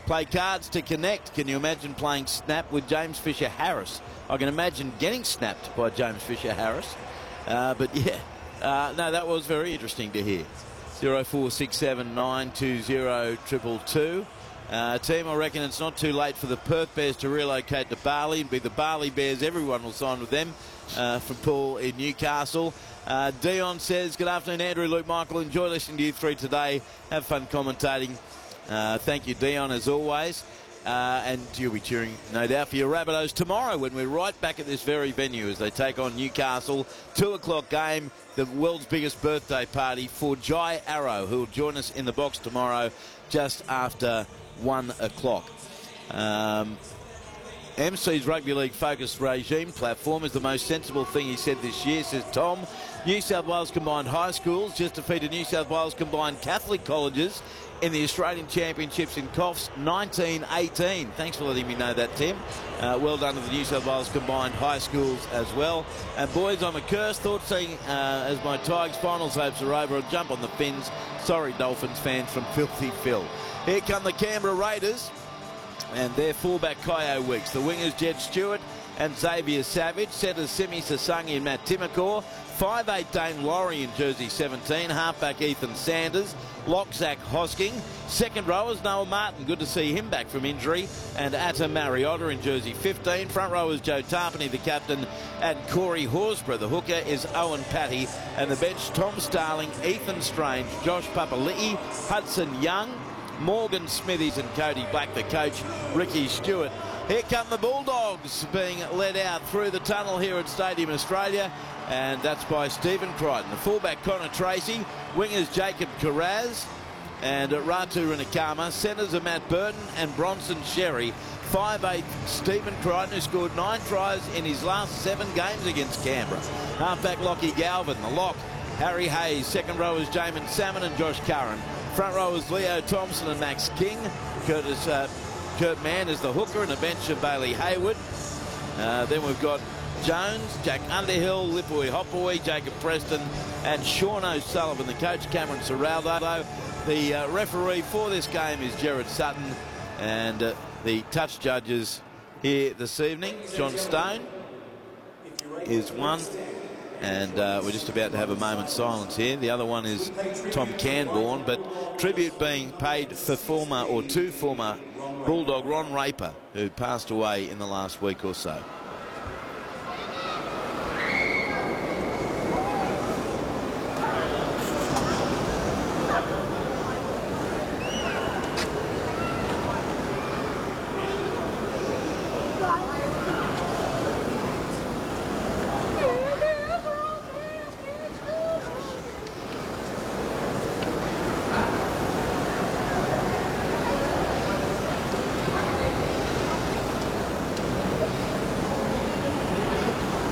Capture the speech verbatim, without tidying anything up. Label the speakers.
Speaker 1: Play cards to connect. Can you imagine playing Snap with James Fisher Harris? I can imagine getting snapped by James Fisher Harris. Uh, but yeah, uh, no, that was very interesting to hear. zero four six seven nine two zero two two two. Uh, team, I reckon it's not too late for the Perth Bears to relocate to Bali and be the Bali Bears. Everyone will sign with them. Uh, from Paul in Newcastle. Uh, Dion says, good afternoon, Andrew, Luke, Michael. Enjoy listening to you three today. Have fun commentating. Uh, thank you, Dion, as always. Uh, and you'll be cheering, no doubt, for your Rabbitohs tomorrow when we're right back at this very venue as they take on Newcastle. Two o'clock game, the world's biggest birthday party for Jai Arrow, who will join us in the box tomorrow just after one o'clock. Um, M C's Rugby League focused regime platform is the most sensible thing he said this year, says Tom. New South Wales combined high schools just defeated New South Wales combined Catholic colleges in the Australian Championships in Coffs nineteen eighteen. Thanks for letting me know that, Tim. Uh, well done to the New South Wales combined high schools as well. And boys, I'm accursed. Thought seeing uh, as my Tigers finals hopes are over, I'll jump on the fins. Sorry, Dolphins fans from Filthy Phil. Here come the Canberra Raiders and their fullback Kyo Weeks. The wingers Jed Stewart and Xavier Savage. Setters Simi Sasangi and Matt Timokor. five eight Dane Laurie in jersey seventeen. Halfback Ethan Sanders. Lock Zach Hosking. Second rowers Noah Martin. Good to see him back from injury. And Atta Mariota in jersey fifteen. Front rowers Joe Tarpany, the captain, and Corey Horsburgh. The hooker is Owen Patty. And the bench Tom Starling, Ethan Strange, Josh Papali'i, Hudson Young, Morgan Smithies and Cody Black, the coach, Ricky Stewart. Here come the Bulldogs being led out through the tunnel here at Stadium Australia, and that's by Stephen Crichton. The fullback Connor Tracy, wingers Jacob Carraz and Ratu Rinakama, centres are Matt Burton and Bronson Sherry. five eight Stephen Crichton, who scored nine tries in his last seven games against Canberra. Halfback Lockie Galvin, the lock Harry Hayes. Second rowers Jamin Salmon and Josh Curran. Front rowers Leo Thompson and Max King. Curtis, uh, Kurt Mann is the hooker, and a bench of Bailey Hayward. Uh, then we've got Jones, Jack Underhill, Lipui Hopoi, Jacob Preston, and Sean O'Sullivan, the coach, Cameron Serraldo. The uh, referee for this game is Gerard Sutton, and uh, the touch judges here this evening, John Stone is one. And uh, we're just about to have a moment's silence here. The other one is Tom Canborn, but tribute being paid for former or to former Bulldog Ron Raper, who passed away in the last week or so.